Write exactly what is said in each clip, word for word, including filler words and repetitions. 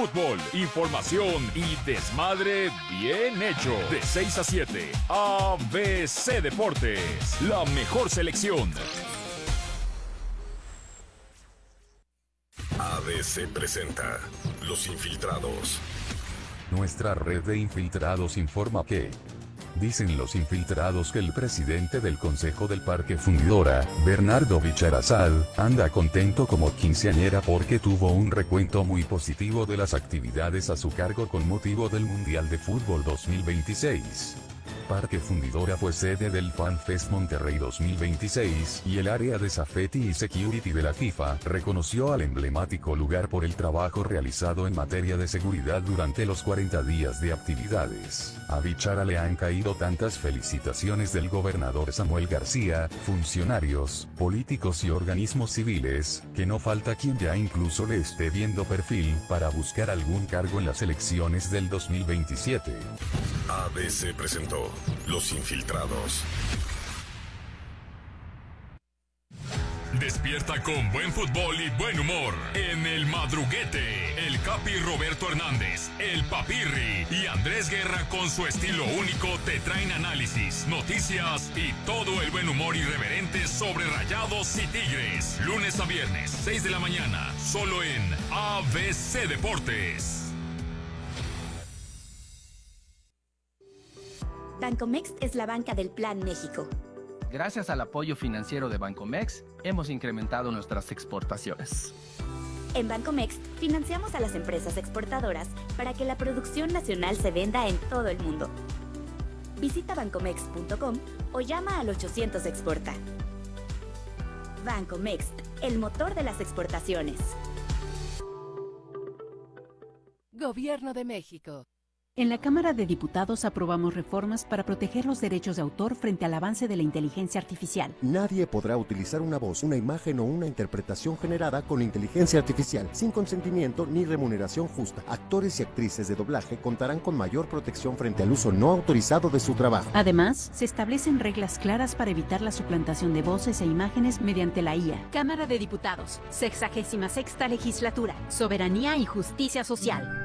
fútbol, información y desmadre bien hecho. De seis a siete, A B C Deportes, la mejor selección. A B C presenta Los Infiltrados. Nuestra red de infiltrados informa que... Dicen los infiltrados que el presidente del Consejo del Parque Fundidora, Bernardo Vicharazal, anda contento como quinceañera porque tuvo un recuento muy positivo de las actividades a su cargo con motivo del Mundial de Fútbol dos mil veintiséis. Parque Fundidora fue sede del FanFest Monterrey dos mil veintiséis y el área de Safety y Security de la FIFA reconoció al emblemático lugar por el trabajo realizado en materia de seguridad durante los cuarenta días de actividades. A Bichara le han caído tantas felicitaciones del gobernador Samuel García, funcionarios, políticos y organismos civiles, que no falta quien ya incluso le esté viendo perfil para buscar algún cargo en las elecciones del dos mil veintisiete. A B C presentó Los Infiltrados. Despierta con buen fútbol y buen humor en El Madruguete. El Capi Roberto Hernández, el Papirri y Andrés Guerra con su estilo único te traen análisis, noticias y todo el buen humor irreverente sobre Rayados y Tigres. Lunes a viernes, seis de la mañana, solo en A B C Deportes. Bancomext es la banca del Plan México. Gracias al apoyo financiero de Bancomext, hemos incrementado nuestras exportaciones. En Bancomext, financiamos a las empresas exportadoras para que la producción nacional se venda en todo el mundo. Visita bancomext punto com o llama al ochocientos Exporta. Bancomext, el motor de las exportaciones. Gobierno de México. En la Cámara de Diputados aprobamos reformas para proteger los derechos de autor frente al avance de la inteligencia artificial. Nadie podrá utilizar una voz, una imagen o una interpretación generada con inteligencia artificial sin consentimiento ni remuneración justa. Actores y actrices de doblaje contarán con mayor protección frente al uso no autorizado de su trabajo. Además, se establecen reglas claras para evitar la suplantación de voces e imágenes mediante la I A. Cámara de Diputados, sexagésima sexta legislatura, soberanía y justicia social.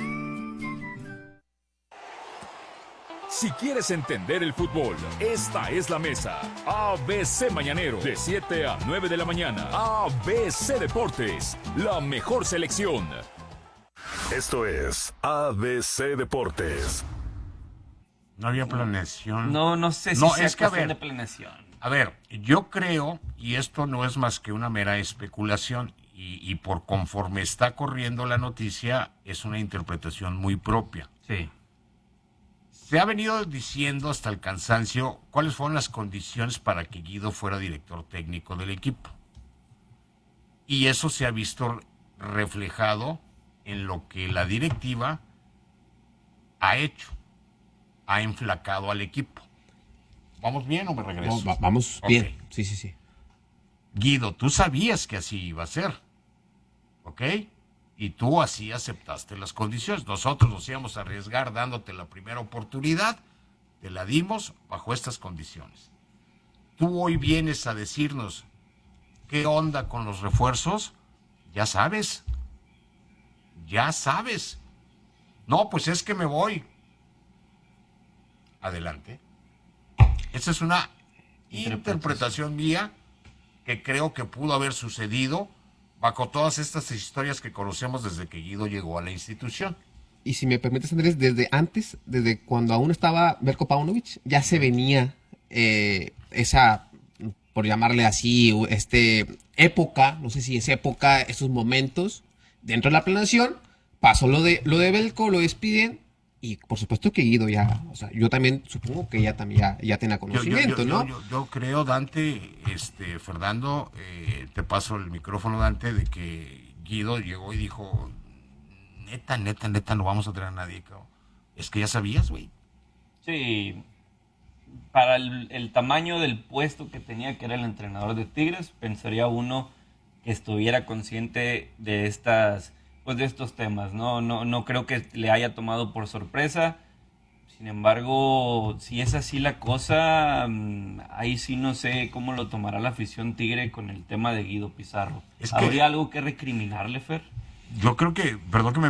Si quieres entender el fútbol, esta es la mesa. A B C Mañanero, de siete a nueve de la mañana. A B C Deportes, la mejor selección. Esto es A B C Deportes. No había planeación. No, no sé si no, sea es que, a cuestión ver, de planeación. A ver, yo creo, y esto no es más que una mera especulación, y, y por conforme está corriendo la noticia, es una interpretación muy propia. Sí. Se ha venido diciendo hasta el cansancio cuáles fueron las condiciones para que Guido fuera director técnico del equipo. Y eso se ha visto reflejado en lo que la directiva ha hecho. Ha enflacado al equipo. ¿Vamos bien o me regreso? No, va- vamos Ok. bien. Sí, sí, sí. Guido, tú sabías que así iba a ser. ¿Ok? Y tú así aceptaste las condiciones. Nosotros nos íbamos a arriesgar dándote la primera oportunidad. Te la dimos bajo estas condiciones. Tú hoy vienes a decirnos qué onda con los refuerzos. Ya sabes. Ya sabes. No, pues es que me voy. Adelante. Esa es una interpretación mía que creo que pudo haber sucedido bajo todas estas historias que conocemos desde que Guido llegó a la institución. Y si me permites, Andrés, desde antes, desde cuando aún estaba Veljko Paunovic, ya se venía eh, esa, por llamarle así, este época, no sé si es época, esos momentos, dentro de la planeación, pasó lo de lo de Veljko, lo despiden, y por supuesto que Guido ya, o sea, yo también supongo que ella también ya, ya tenía conocimiento, yo, yo, yo, ¿no? Yo, yo, yo creo, Dante, este, Fernando, eh, te paso el micrófono, Dante, de que Guido llegó y dijo, neta, neta, neta, no vamos a traer a nadie, cabrón. Es que ya sabías, güey. Sí, para el, el tamaño del puesto que tenía, que era el entrenador de Tigres, pensaría uno que estuviera consciente de estas, pues de estos temas, ¿no? No, no creo que le haya tomado por sorpresa. Sin embargo, si es así la cosa, mmm, ahí sí no sé cómo lo tomará la afición tigre con el tema de Guido Pizarro. Es que- ¿Habría algo que recriminarle, Fer? Yo creo que, perdón que me